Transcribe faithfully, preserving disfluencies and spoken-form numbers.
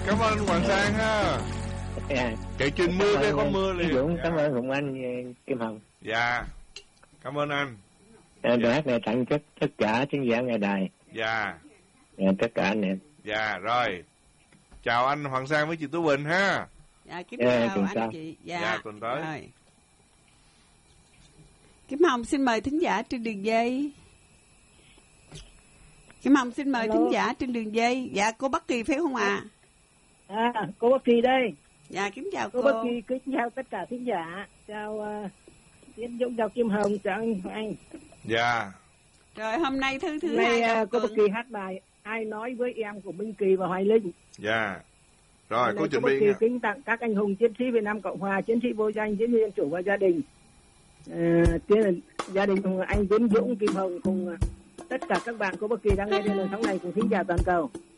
Cảm ơn anh Hoàng Sang ha. Dạ. Chạy trên mưa đây có mưa liền. Dũng, Dạ. cảm ơn Hùng Anh Kim Hồng. Dạ. Cảm ơn anh. À, dạ. hát này tặng tất tất cả khán giả nghe đài. Dạ. Dạ, tất cả anh em. Dạ rồi. Chào anh Hoàng Sang với chị Tú Bình ha. Dạ, kính dạ, chào anh chào. chị. Dạ, dạ tuần tới. Rồi. Kim Hồng xin mời thính giả trên đường dây. Kim Hồng xin mời Hello. thính giả trên đường dây. Dạ, cô Bắc Kỳ phải không ạ? À? à, cô Bắc Kỳ đây. Dạ, kính chào cô. cô. Cô Bắc Kỳ kính chào tất cả thính giả. Chào uh, Tiến Dũng, chào Kim Hồng, chào anh anh. Dạ. Rồi hôm nay thứ thứ Nay hai uh, cô Bắc Kỳ hát bài Ai nói với em của Minh Kỳ và Hoài Linh. Dạ. Rồi, cô chuẩn bị. bị. Cô Bắc Kỳ kính tặng các anh hùng chiến sĩ Việt Nam Cộng Hòa, chiến sĩ vô danh, chiến sĩ dân chủ và gia đình. Uh, gia đình cùng anh Tiến Dũng, Kim Hồng cùng uh, tất cả các bạn cô Bắc Kỳ đang nghe trên đường sóng này cùng thính giả toàn cầu.